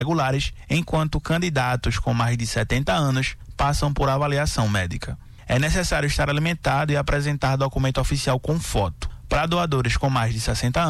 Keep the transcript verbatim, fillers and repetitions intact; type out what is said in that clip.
regulares, enquanto candidatos com mais de setenta anos passam por avaliação médica. É necessário estar alimentado e apresentar documento oficial com foto. Para doadores com mais de sessenta anos,